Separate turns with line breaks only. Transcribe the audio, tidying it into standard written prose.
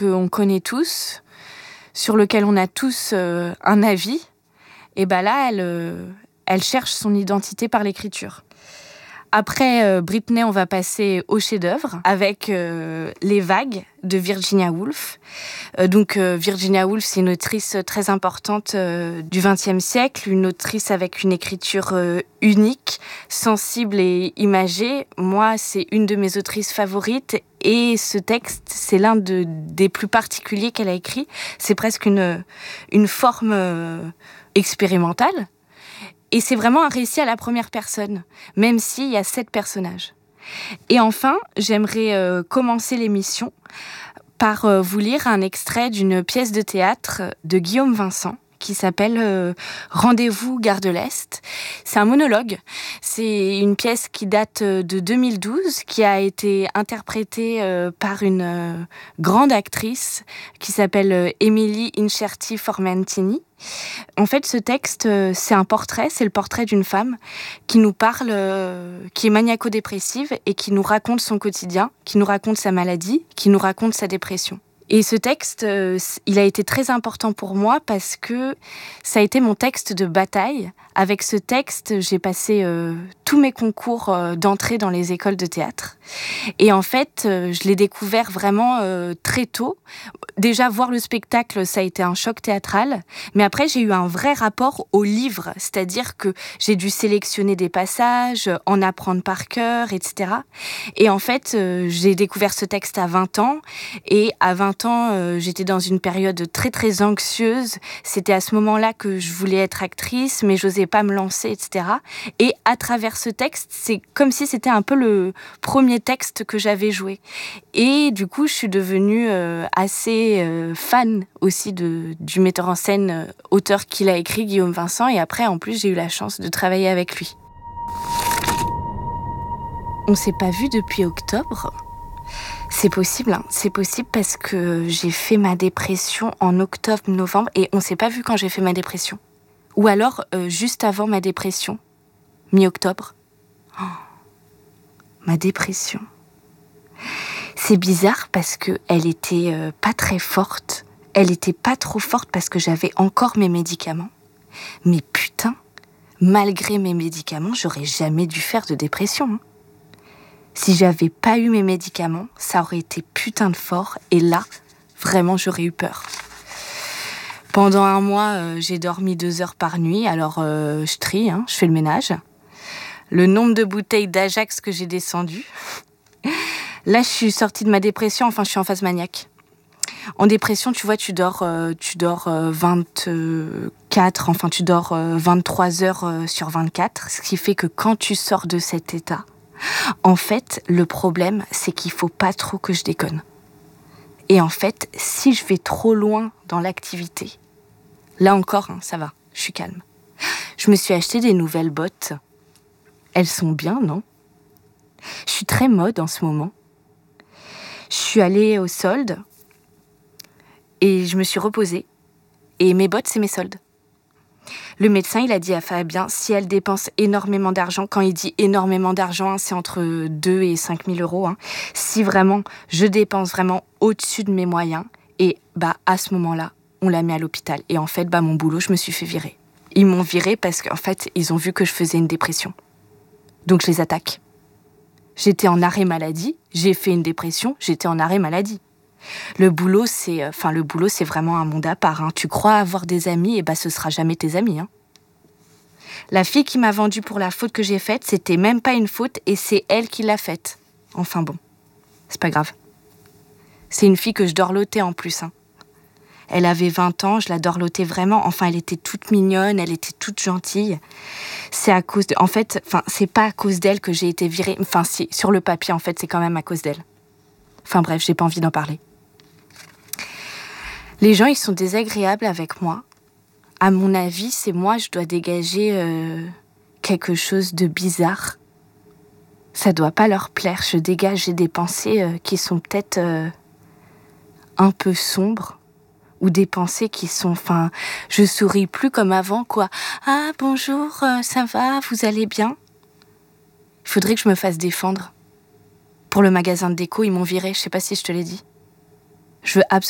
qu'on connaît tous, sur lequel on a tous un avis, et là, elle cherche son identité par l'écriture. Après Britney, on va passer au chef-d'œuvre avec Les Vagues de Virginia Woolf. Virginia Woolf, c'est une autrice très importante du XXe siècle, une autrice avec une écriture unique, sensible et imagée. Moi, c'est une de mes autrices favorites et ce texte, c'est l'un des plus particuliers qu'elle a écrit. C'est presque une forme expérimentale. Et c'est vraiment un récit à la première personne, même s'il y a 7 personnages. Et enfin, j'aimerais commencer l'émission par vous lire un extrait d'une pièce de théâtre de Guillaume Vincent qui s'appelle Rendez-vous Gare de l'Est. C'est un monologue. C'est une pièce qui date de 2012, qui a été interprétée par une grande actrice qui s'appelle Émilie Incerti-Formentini. En fait, ce texte, c'est un portrait, c'est le portrait d'une femme qui nous parle, qui est maniaco-dépressive et qui nous raconte son quotidien, qui nous raconte sa maladie, qui nous raconte sa dépression. Et ce texte, il a été très important pour moi parce que ça a été mon texte de bataille. Avec ce texte, j'ai passé tous mes concours d'entrée dans les écoles de théâtre. Et en fait, je l'ai découvert vraiment très tôt. Déjà, voir le spectacle, ça a été un choc théâtral. Mais après, j'ai eu un vrai rapport au livre. C'est-à-dire que j'ai dû sélectionner des passages, en apprendre par cœur, etc. Et en fait, j'ai découvert ce texte à 20 ans. Et à 20 ans, j'étais dans une période très, très anxieuse. C'était à ce moment-là que je voulais être actrice, mais j'osais pas me lancer, etc. Et à travers ce texte, c'est comme si c'était un peu le premier texte que j'avais joué. Et du coup, je suis devenue assez fan aussi du metteur en scène, auteur qu'il a écrit, Guillaume Vincent. Et après, en plus, j'ai eu la chance de travailler avec lui. On s'est pas vu depuis octobre. C'est possible, hein. C'est possible parce que j'ai fait ma dépression en octobre-novembre et on s'est pas vu quand j'ai fait ma dépression. Ou alors juste avant ma dépression, mi-octobre. Oh, ma dépression. C'est bizarre parce qu'elle était pas très forte. Elle était pas trop forte parce que j'avais encore mes médicaments. Mais putain, malgré mes médicaments, j'aurais jamais dû faire de dépression. Hein. Si j'avais pas eu mes médicaments, ça aurait été putain de fort. Et là, vraiment, j'aurais eu peur. Pendant un mois, j'ai dormi 2 heures par nuit. Alors, je trie, hein, je fais le ménage. Le nombre de bouteilles d'Ajax que j'ai descendu. Là, je suis sortie de ma dépression. Enfin, je suis en phase maniaque. En dépression, tu vois, tu dors 24, enfin, tu dors 23 heures sur 24. Ce qui fait que quand tu sors de cet état, en fait, le problème, c'est qu'il faut pas trop que je déconne. Et en fait, si je vais trop loin dans l'activité, là encore, hein, ça va, je suis calme. Je me suis acheté des nouvelles bottes. Elles sont bien, non ? Je suis très mode en ce moment. Je suis allée au solde et je me suis reposée. Et mes bottes, c'est mes soldes. Le médecin, il a dit à Fabien, si elle dépense énormément d'argent, quand il dit énormément d'argent, hein, c'est entre 2 et 5 000 euros. Hein, si vraiment, je dépense vraiment au-dessus de mes moyens, et à ce moment-là, on l'a mis à l'hôpital. Et en fait, mon boulot, je me suis fait virer. Ils m'ont viré parce qu'en fait, ils ont vu que je faisais une dépression. Donc, je les attaque. J'étais en arrêt maladie, j'ai fait une dépression, j'étais en arrêt maladie. Le boulot, c'est vraiment un monde à part. Hein. Tu crois avoir des amis, et ce sera jamais tes amis. Hein. La fille qui m'a vendue pour la faute que j'ai faite, c'était même pas une faute et c'est elle qui l'a faite. Enfin bon, c'est pas grave. C'est une fille que je dorlotais en plus. Hein. Elle avait 20 ans, je la dorlotais vraiment. Enfin, elle était toute mignonne, elle était toute gentille. C'est à cause c'est pas à cause d'elle que j'ai été virée. Enfin, si, sur le papier, en fait, c'est quand même à cause d'elle. Enfin bref, j'ai pas envie d'en parler. Les gens, ils sont désagréables avec moi. À mon avis, c'est moi, je dois dégager quelque chose de bizarre. Ça doit pas leur plaire. Je dégage des pensées qui sont peut-être un peu sombres. Ou des pensées qui sont... je souris plus comme avant, quoi. Ah, bonjour, ça va, vous allez bien ? Il faudrait que je me fasse défendre. Pour le magasin de déco, ils m'ont virée, je sais pas si je te l'ai dit. Je veux absolument